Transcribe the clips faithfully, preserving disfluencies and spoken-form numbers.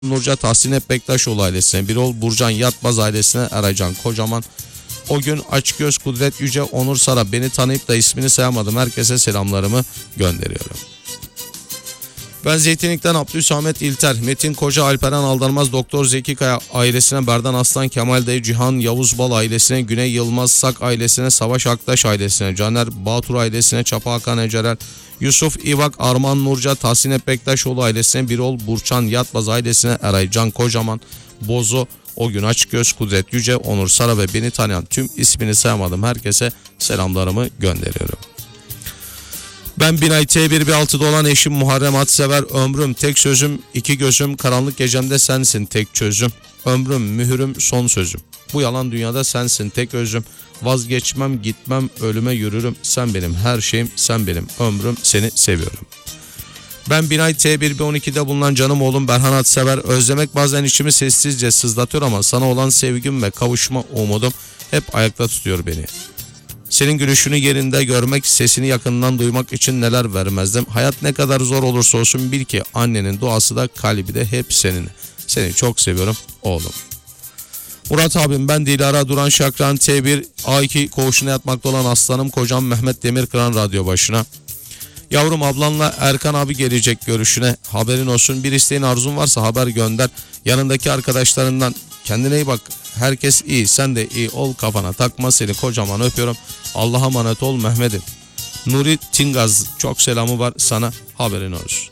Nurca Tahsin Hep Bektaşoğlu ailesine, Birol Burcan Yatmaz ailesine, Eraycan Kocaman. O gün Açgöz Kudret Yüce Onur Sara, beni tanıyıp da ismini sayamadım, herkese selamlarımı gönderiyorum. Ben Zeytinlik'ten Abdülsamet İlter, Metin Koca, Alperen Aldanmaz, Doktor Zeki Kaya ailesine, Berdan Aslan, Kemal Dayı, Cihan Yavuz Bal ailesine, Güney Yılmaz Sak ailesine, Savaş Aktaş ailesine, Caner Batur ailesine, Çapa Hakan Ecerel, Yusuf İvak, Arman Nurca, Tahsin Hep Bektaşoğlu ailesine, Birol Burçan Yatmaz ailesine, Eraycan Kocaman, Bozo, O gün Açgöz, Kudret Yüce, Onur Sara ve beni tanıyan tüm ismini sayamadım herkese selamlarımı gönderiyorum. Ben Binay T bir B altıda olan eşim Muharrem Atsever, ömrüm tek sözüm iki gözüm, karanlık gecemde sensin tek çözüm, ömrüm mühürüm son sözüm, bu yalan dünyada sensin tek özüm, vazgeçmem gitmem ölüme yürürüm, sen benim her şeyim, sen benim ömrüm, seni seviyorum. Ben Binay T bir B on ikide bulunan canım oğlum Berhan Atsever, özlemek bazen içimi sessizce sızlatıyor ama sana olan sevgim ve kavuşma umudum hep ayakta tutuyor beni. Senin gülüşünü yerinde görmek, sesini yakından duymak için neler vermezdim. Hayat ne kadar zor olursa olsun bil ki annenin duası da kalbi de hep senin. Seni çok seviyorum oğlum. Murat abim, ben Dilara Duran Şakran T bir A iki koğuşuna yatmakta olan aslanım kocam Mehmet Demirkıran radyo başına. Yavrum, ablanla Erkan abi gelecek görüşüne, haberin olsun, bir isteğin arzun varsa haber gönder. Yanındaki arkadaşlarından kendine iyi bak, herkes iyi, sen de iyi ol, kafana takma, seni kocaman öpüyorum. Allah'a emanet ol Mehmet'im. Nuri Tingaz çok selamı var sana, haberin olsun.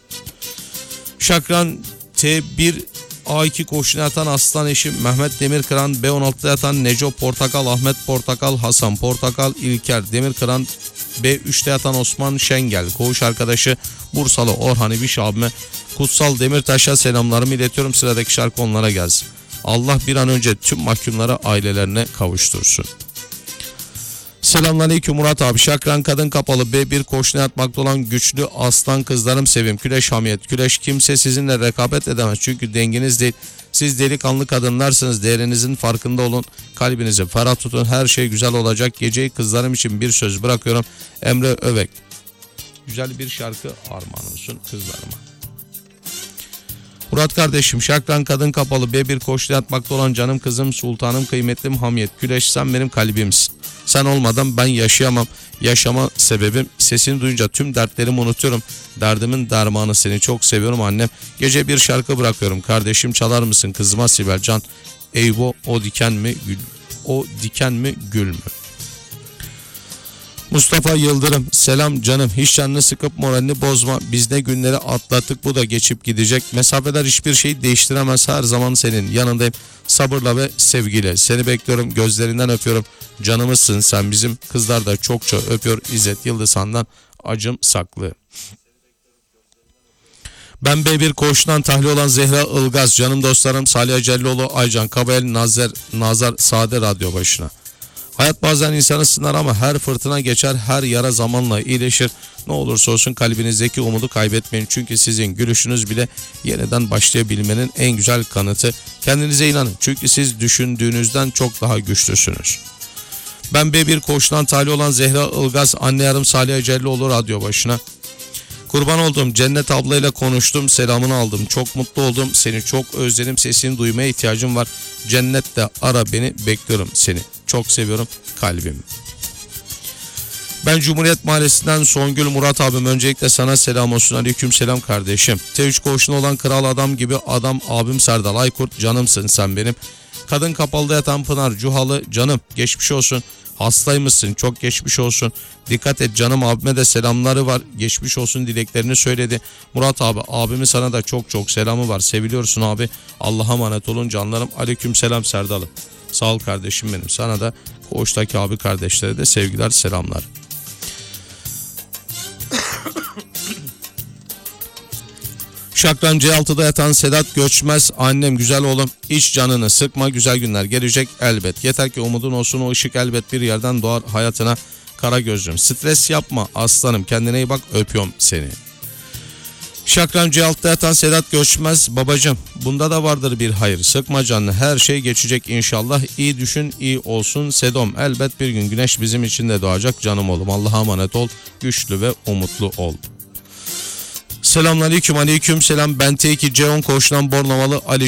Şakran T bir A iki koğuşuna yatan aslan eşim Mehmet Demirkıran, B on altıda yatan Neco Portakal, Ahmet Portakal, Hasan Portakal, İlker Demirkıran, B üçte yatan Osman Şengel, koğuş arkadaşı Bursalı Orhan İbiş abime, Kutsal Demirtaş'a selamlarımı iletiyorum. Sıradaki şarkı onlara gelsin. Allah bir an önce tüm mahkumlara ailelerine kavuştursun. Selamünaleyküm Murat abi. Şakran Kadın Kapalı B bir koğuşuna yatmakta olan güçlü aslan kızlarım sevim. Küleş hamiyet. Küleş kimse sizinle rekabet edemez. Çünkü denginiz değil. Siz delikanlı kadınlarsınız. Değerinizin farkında olun. Kalbinizi ferah tutun. Her şey güzel olacak. Geceyi kızlarım için bir söz bırakıyorum. Emre Övek. Güzel bir şarkı armağan olsun kızlarıma. Murat kardeşim, Şakran Kadın Kapalı B bir koğuşta yatmakta olan canım kızım, sultanım, kıymetlim hamiyet. Güleş, sen benim kalbimsin. Sen olmadan ben yaşayamam. Yaşama sebebim, sesini duyunca tüm dertlerimi unutuyorum. Derdimin dermanı, seni çok seviyorum annem. Gece bir şarkı bırakıyorum. Kardeşim, çalar mısın kızıma Sibel Can? Eyvo, o diken mi gül, o diken mi gül mü? Mustafa Yıldırım, selam canım, hiç canını sıkıp moralini bozma, biz ne günleri atlattık, bu da geçip gidecek, mesafeler hiçbir şeyi değiştiremez, her zaman senin yanındayım, sabırla ve sevgiyle seni bekliyorum, gözlerinden öpüyorum, canımızsın sen bizim, kızlar da çokça öpüyor. İzzet Yıldızhan'dan acım saklı. Ben B bir koğuşundan tahliye olan Zehra Ilgaz, canım dostlarım Salih Acelloğlu, Aycan Kabayel, Nazar, Nazar Sade radyo başına. Hayat bazen insanı sınar ama her fırtına geçer, her yara zamanla iyileşir. Ne olursa olsun kalbinizdeki umudu kaybetmeyin. Çünkü sizin gülüşünüz bile yeniden başlayabilmenin en güzel kanıtı. Kendinize inanın. Çünkü siz düşündüğünüzden çok daha güçlüsünüz. Ben B bir koğuşundan tahliye olan Zehra Ilgaz, anne yarım Salih Acelloğlu radyo başına. Kurban oldum, Cennet ablayla konuştum, selamını aldım, çok mutlu oldum, seni çok özledim, sesini duymaya ihtiyacım var. Cennette ara beni, bekliyorum seni. Çok seviyorum kalbim. Ben Cumhuriyet Mahallesi'nden Songül Murat abim, öncelikle sana selam olsun. Aleyküm selam kardeşim. T üç koğuşunda olan kral adam gibi adam abim Serdal Aykurt, canımsın sen benim. Kadın Kapalı'da yatan Pınar Cuhalı, canım geçmiş olsun. Hastaymışsın, çok geçmiş olsun. Dikkat et canım, abime de selamları var. Geçmiş olsun dileklerini söyledi. Murat abi, abimin sana da çok çok selamı var. Seviliyorsun abi. Allah'a emanet olun canlarım. Aleyküm selam Serdal'ım. Sağ ol kardeşim benim. Sana da koğuştaki abi kardeşlere de sevgiler, selamlar. Şakran C altıda yatan Sedat Göçmez, annem güzel oğlum, hiç canını sıkma, güzel günler gelecek elbet. Yeter ki umudun olsun, o ışık elbet bir yerden doğar hayatına, kara gözlüm. Stres yapma aslanım, kendine iyi bak, öpüyorum seni. Şakran C altıda yatan Sedat Göçmez, babacım bunda da vardır bir hayır, sıkma canını, her şey geçecek inşallah, iyi düşün iyi olsun Sedom, elbet bir gün güneş bizim için de doğacak canım oğlum, Allah'a emanet ol, güçlü ve umutlu ol. Selamünaleyküm, aleyküm selam. Ben T iki C on koşulan Bornovalı Ali